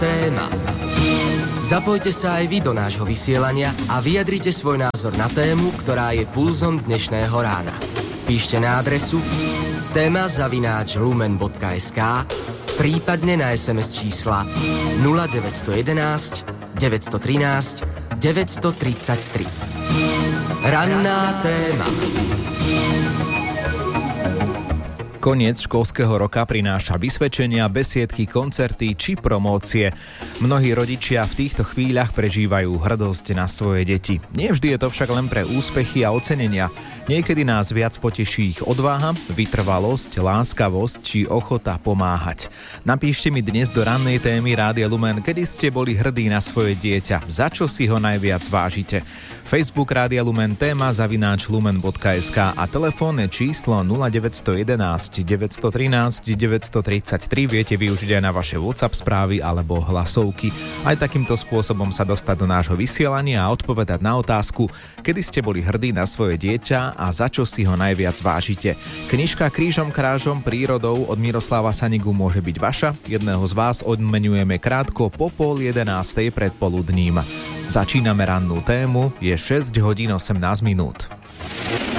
téma. Zapojte sa aj vy do nášho vysielania a vyjadrite svoj názor na tému, ktorá je pulzom dnešného rána. Píšte na adresu téma@lumen.sk, prípadne na SMS čísla 0911 913 933. Ranná téma. Koniec školského roka prináša vysvedčenia, besiedky, koncerty či promócie. Mnohí rodičia v týchto chvíľach prežívajú hrdosť na svoje deti. Nie vždy je to však len pre úspechy a ocenenia. Niekedy nás viac poteší ich odvaha, vytrvalosť, láskavosť či ochota pomáhať. Napíšte mi dnes do rannej témy Rádia Lumen, kedy ste boli hrdí na svoje dieťa, za čo si ho najviac vážite. Facebook Rádia Lumen, téma @lumen.sk a telefónne číslo 0911 913 933 viete využiť aj na vaše WhatsApp správy alebo hlasovky. Aj takýmto spôsobom sa dostať do nášho vysielania a odpovedať na otázku, kedy ste boli hrdí na svoje dieťa a za čo si ho najviac vážite. Knižka Krížom krážom prírodou od Miroslava Sanigu môže byť vaša. Jedného z vás odmenujeme krátko po 10:30 predpoludním. Začíname rannú tému, je 6 hodín 18 minút.